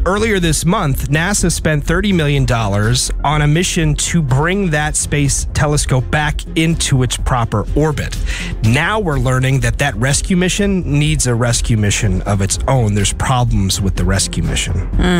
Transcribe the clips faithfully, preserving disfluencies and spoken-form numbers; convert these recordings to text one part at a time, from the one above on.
earlier this month, NASA spent thirty million dollars on a mission to bring that space telescope back into its proper orbit. Now we're learning that that rescue mission needs a rescue mission of its own. There's problems with the rescue mission.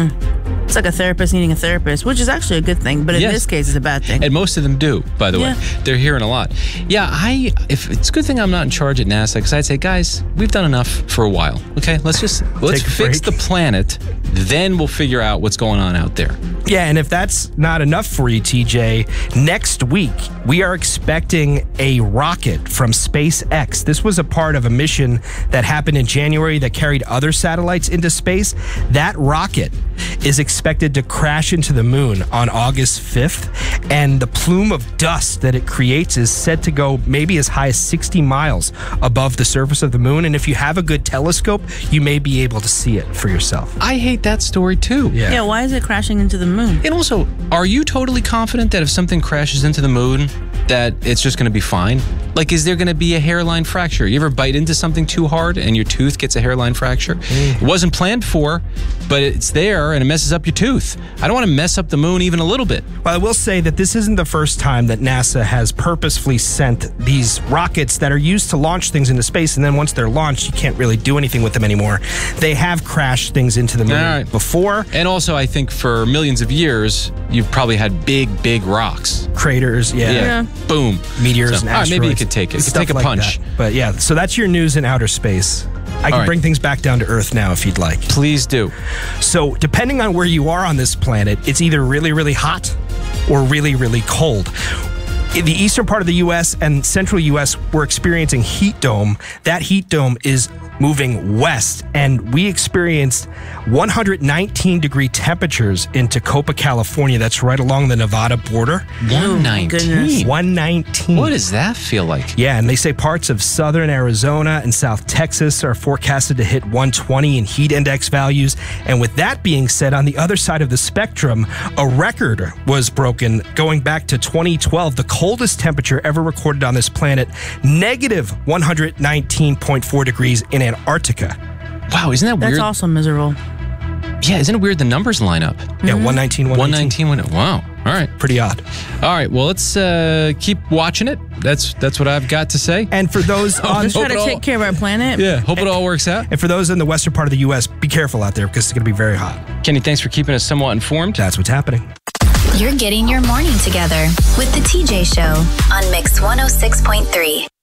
Mm. It's like a therapist needing a therapist, which is actually a good thing, but in Yes. this case, it's a bad thing. And most of them do, by the Yeah. way. They're hearing a lot. Yeah, I. If it's a good thing I'm not in charge at NASA, because I'd say, guys, we've done enough for a while. Okay, let's just let's Take a fix break. the planet. Then we'll figure out what's going on out there. Yeah, and if that's not enough for you, T J, next week we are expecting a rocket from SpaceX. This was a part of a mission that happened in January that carried other satellites into space. That rocket is expected to crash into the moon on August fifth, and the plume of dust that it creates is said to go maybe as high as sixty miles above the surface of the moon. And if you have a good telescope, you may be able to see it for yourself. I hate that story too. Yeah. Yeah, why is it crashing into the moon? And also, are you totally confident that if something crashes into the moon, that it's just going to be fine? Like, is there going to be a hairline fracture? You ever bite into something too hard and your tooth gets a hairline fracture? Mm. It wasn't planned for, but it's there and it messes up your tooth. I don't want to mess up the moon even a little bit. Well, I will say that this isn't the first time that NASA has purposefully sent these rockets that are used to launch things into space, and then once they're launched, you can't really do anything with them anymore. They have crashed things into the moon All right. before. And also, I think for millions of years, you've probably had big, big rocks. Craters, yeah. Yeah. Boom. Meteors So, and all right, asteroids. maybe you could take it. You could Stuff take a like punch. that. But yeah, so that's your news in outer space. I can All right. bring things back down to Earth now if you'd like. Please do. So depending on where you are on this planet, it's either really, really hot or really, really cold. In the eastern part of the U S and central U S, we're experiencing heat dome. That heat dome is moving west, and we experienced one hundred nineteen degree temperatures in Tacoma, California. That's right along the Nevada border. one nineteen. goodness. one nineteen. What does that feel like? Yeah, and they say parts of southern Arizona and South Texas are forecasted to hit one twenty in heat index values. And with that being said, on the other side of the spectrum, a record was broken going back to twenty twelve, the coldest temperature ever recorded on this planet, negative one hundred nineteen point four degrees in Antarctica. Wow, isn't that That's weird? also miserable. Yeah, isn't it weird the numbers line up? Yeah, one nineteen, one nineteen. Wow. All right. Pretty odd. All right. Well, let's uh, keep watching it. That's that's what I've got to say. And for those on Let's try Hope to it all- take care of our planet. Yeah. Hope it all works out. and for those in the western part of the U S, be careful out there because it's going to be very hot. Kenny, thanks for keeping us somewhat informed. That's what's happening. You're getting your morning together with the T J Show on Mix one oh six point three.